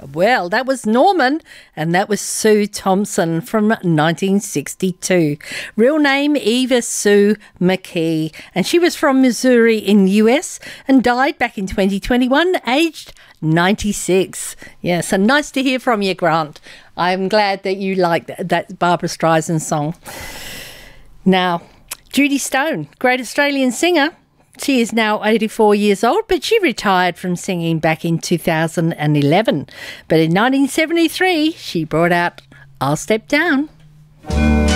Well, that was Norman, and that was Sue Thompson from 1962. Real name, Eva Sue McKee, and she was from Missouri in the US and died back in 2021, aged 96. Yeah, so nice to hear from you, Grant. I'm glad that you liked that Barbara Streisand song. Now, Judy Stone, great Australian singer. She is now 84 years old, but she retired from singing back in 2011. But in 1973, she brought out I'll Step Down.